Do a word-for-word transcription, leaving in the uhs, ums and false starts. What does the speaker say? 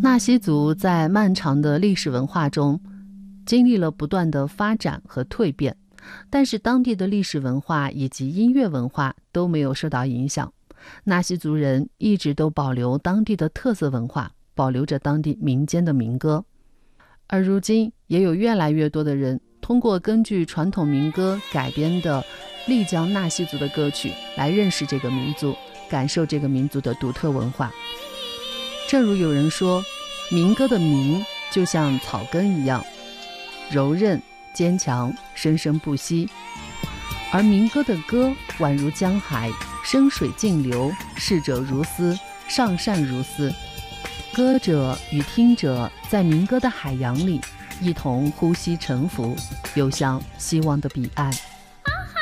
纳西族在漫长的历史文化中经历了不断的发展和蜕变，但是当地的历史文化以及音乐文化都没有受到影响。纳西族人一直都保留当地的特色文化，保留着当地民间的民歌。而如今也有越来越多的人通过根据传统民歌改编的丽江纳西族的歌曲来认识这个民族，感受这个民族的独特文化。正如有人说，民歌的民就像草根一样，柔韧坚强，生生不息，而民歌的歌宛如江海，声水静流，逝者如斯，上善如斯。歌者与听者在民歌的海洋里一同呼吸沉浮，游向希望的彼岸。